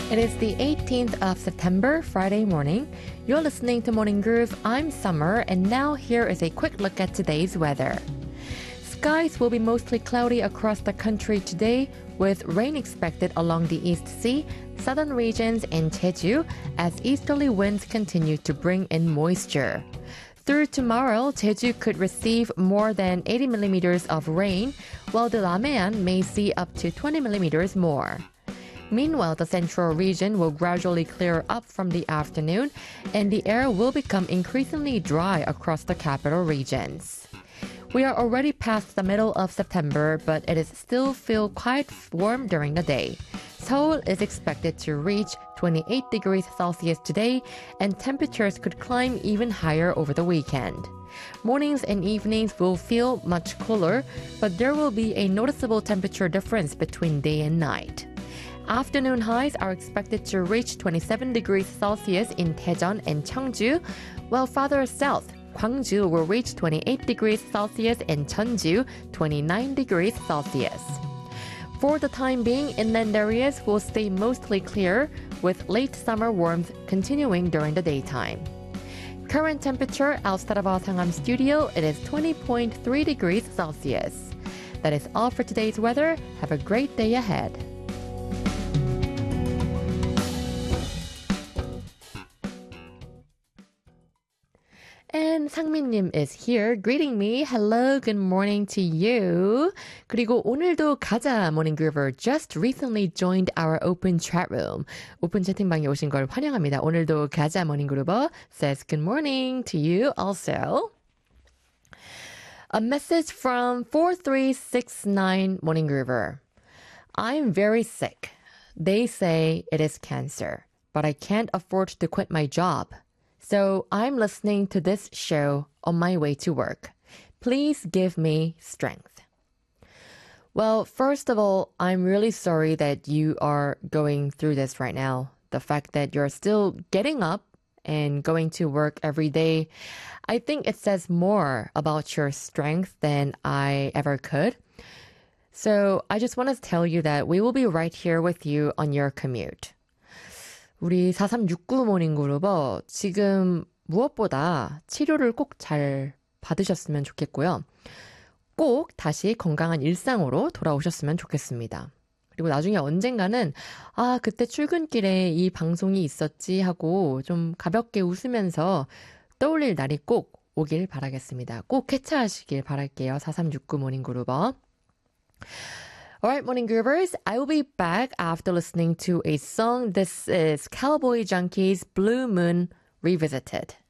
It is the 18th of September, Friday morning. You're listening to Morning Groove. I'm Summer, and now here is a quick look at today's weather. Skies will be mostly cloudy across the country today, with rain expected along the East Sea, southern regions, and Jeju, as easterly winds continue to bring in moisture. Through tomorrow, Jeju could receive more than 80 millimeters of rain, while the Lamean may see up to 20 millimeters more. Meanwhile, the central region will gradually clear up from the afternoon, and the air will become increasingly dry across the capital regions. We are already past the middle of September, but it is still feel quite warm during the day. Seoul is expected to reach 28 degrees Celsius today, and temperatures could climb even higher over the weekend. Mornings and evenings will feel much cooler, but there will be a noticeable temperature difference between day and night. Afternoon highs are expected to reach 27 degrees Celsius in Daejeon and Cheongju, while farther south, Gwangju will reach 28 degrees Celsius and Jeonju 29 degrees Celsius. For the time being, inland areas will stay mostly clear, with late summer warmth continuing during the daytime. Current temperature outside of our Sangam studio, it is 20.3 degrees Celsius. That is all for today's weather. Have a great day ahead. And 상민님 is here greeting me. Hello, good morning to you. 그리고 오늘도 가자 Morning Groover just recently joined our open chat room. 오픈 채팅방에 오신 걸 환영합니다. 오늘도 가자 Morning Groover says good morning to you also. A message from 4369 Morning Groover. I'm very sick. They say it is cancer, but I can't afford to quit my job. So I'm listening to this show on my way to work. Please give me strength. Well, first of all, I'm really sorry that you are going through this right now. The fact that you're still getting up and going to work every day, I think it says more about your strength than I ever could. So I just want to tell you that we will be right here with you on your commute. 우리 4369 모닝그룹 지금 무엇보다 치료를 꼭 잘 받으셨으면 좋겠고요. 꼭 다시 건강한 일상으로 돌아오셨으면 좋겠습니다. 그리고 나중에 언젠가는 그때 출근길에 이 방송이 있었지 하고 좀 가볍게 웃으면서 떠올릴 날이 꼭 오길 바라겠습니다. 꼭 쾌차하시길 바랄게요. 4369 모닝그룹. All right, Morning Groovers, I will be back after listening to a song. This is Cowboy Junkies' Blue Moon Revisited.